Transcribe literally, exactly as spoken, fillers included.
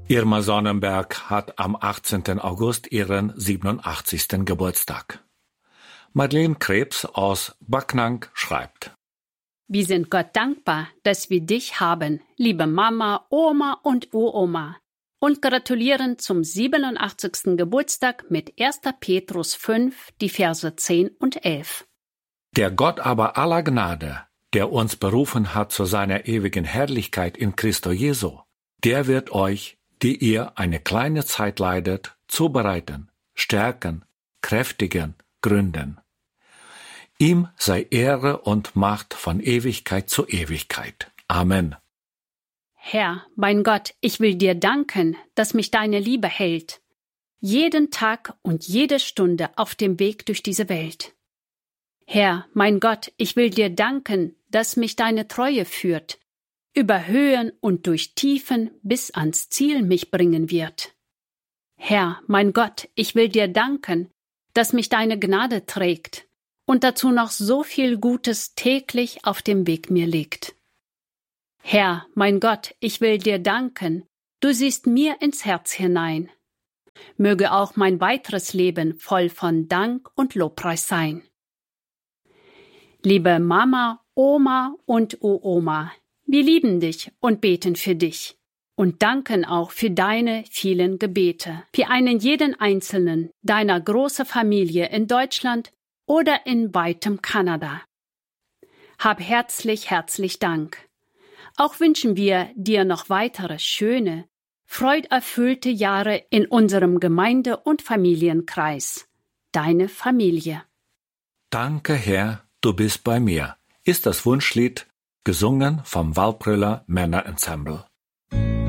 Irma Sonnenberg hat am achtzehnten August ihren siebenundachtzigsten Geburtstag. Madeleine Krebs aus Backnang schreibt: Wir sind Gott dankbar, dass wir dich haben, liebe Mama, Oma und Uroma, und gratulieren zum siebenundachtzigsten Geburtstag mit erster Petrus fünf, die Verse zehn und elf. Der Gott aber aller Gnade, der uns berufen hat zu seiner ewigen Herrlichkeit in Christo Jesu, der wird euch, die ihr eine kleine Zeit leidet, zubereiten, stärken, kräftigen, gründen. Ihm sei Ehre und Macht von Ewigkeit zu Ewigkeit. Amen. Herr, mein Gott, ich will dir danken, dass mich deine Liebe hält, jeden Tag und jede Stunde auf dem Weg durch diese Welt. Herr, mein Gott, ich will dir danken, dass mich deine Treue führt, über Höhen und durch Tiefen bis ans Ziel mich bringen wird. Herr, mein Gott, ich will dir danken, dass mich deine Gnade trägt und dazu noch so viel Gutes täglich auf dem Weg mir liegt. Herr, mein Gott, ich will dir danken, du siehst mir ins Herz hinein. Möge auch mein weiteres Leben voll von Dank und Lobpreis sein. Liebe Mama, Oma und Uroma, wir lieben dich und beten für dich und danken auch für deine vielen Gebete, für einen jeden Einzelnen deiner großen Familie in Deutschland oder in weitem Kanada. Hab herzlich, herzlich Dank. Auch wünschen wir dir noch weitere schöne, freuderfüllte Jahre in unserem Gemeinde- und Familienkreis. Deine Familie. Danke, Herr, du bist bei mir, ist das Wunschlied, gesungen vom Walbrüller Männerensemble.